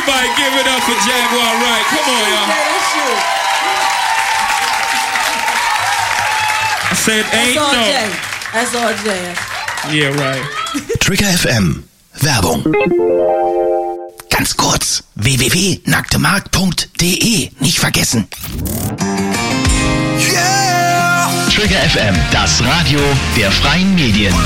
Everybody give it up for Jaguar Wright. Come on, y'all. I said ain't no. That's all Jay. Yeah, right. Trigger FM. Werbung. Ganz kurz. www.nacktemarkt.de. Nicht vergessen. Yeah! Trigger FM, das Radio der freien Medien.